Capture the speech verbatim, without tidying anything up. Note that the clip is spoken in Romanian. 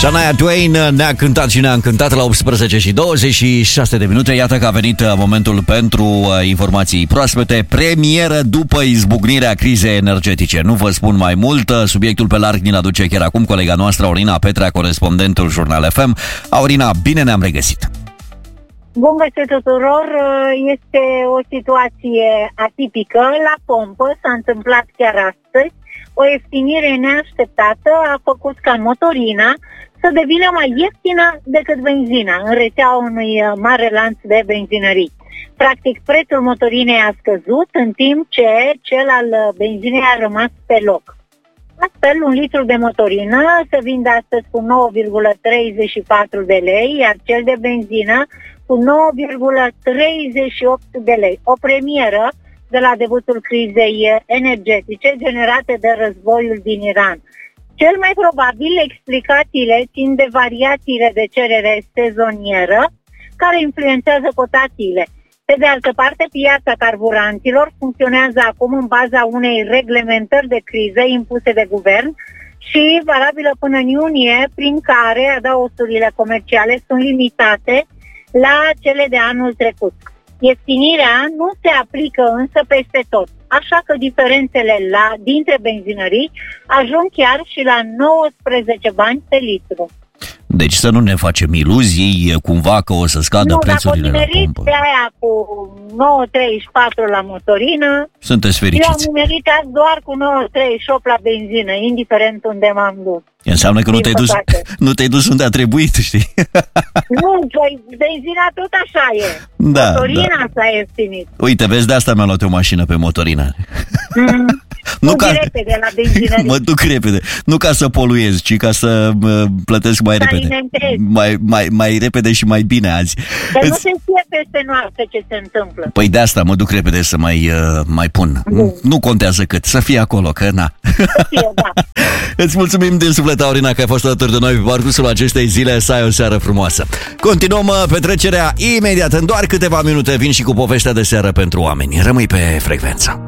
Shania Twain ne-a cântat și ne-a încântat la optsprezece și douăzeci și șase de minute. Iată că a venit momentul pentru informații proaspete. Premieră după izbucnirea crizei energetice. Nu vă spun mai mult, subiectul pe larg ni-l aduce chiar acum colega noastră Aurina Petrea, corespondentul Jurnal F M. Aurina, bine ne-am regăsit! Bun găsit tuturor! Este o situație atipică. La pompă s-a întâmplat chiar astăzi. O ieftinire neașteptată a făcut ca motorina să devină mai ieftină decât benzina în rețeaua unui mare lanț de benzinării. Practic, prețul motorinei a scăzut, în timp ce cel al benzinei a rămas pe loc. Astfel, un litru de motorină se vinde astăzi cu nouă virgulă treizeci și patru de lei, iar cel de benzină cu nouă virgulă treizeci și opt de lei. O premieră de la debutul crizei energetice generate de războiul din Iran. Cel mai probabil explicațiile țin de variațiile de cerere sezonieră care influențează cotațiile. Pe de altă parte, piața carburanților funcționează acum în baza unei reglementări de criză impuse de guvern și valabilă până în iunie, prin care adausurile comerciale sunt limitate la cele de anul trecut. Ieftinirea nu se aplică însă peste tot, așa că diferențele la, dintre benzinării ajung chiar și la nouăsprezece bani pe litru. Deci să nu ne facem iluzii cumva că o să scadă nu, prețurile la pompă. Nu, dacă aia cu nouă virgulă treizeci și patru la motorină, sunteți fericiți. Eu am nimerit azi doar cu nouă virgulă treizeci și opt la benzină, indiferent unde m-am dus. Înseamnă că nu te-ai, dus, nu te-ai dus unde a trebuit, știi? Nu, păi benzina tot așa e. Da, motorina da. s-a ieftinit. Uite, vezi, de asta mi-am luat o mașină pe motorină. Mm. Nu ca... repede la benzinărie. Mă duc repede. Nu ca să poluez, ci ca să uh, plătesc mai să repede. Mai, mai, mai repede și mai bine azi. Dar Îți... nu se știe peste noapte ce se întâmplă. Păi de asta mă duc repede să mai, uh, mai pun. Nu, nu contează cât, să fie acolo, că na. Să fie, da. Îți mulțumim din suflet, Aurina, că ai fost alături de noi pe parcursul acestei zile. Să ai o seară frumoasă. Continuăm petrecerea imediat. În doar câteva minute vin și cu povestea de seară pentru oameni. Rămâi pe frecvență.